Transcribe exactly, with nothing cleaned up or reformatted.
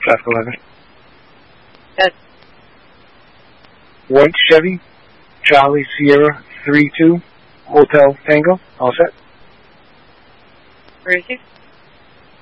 Traffic eleven. Yes. White Chevy, Charlie Sierra three two, Hotel Tango. All set? Where is he?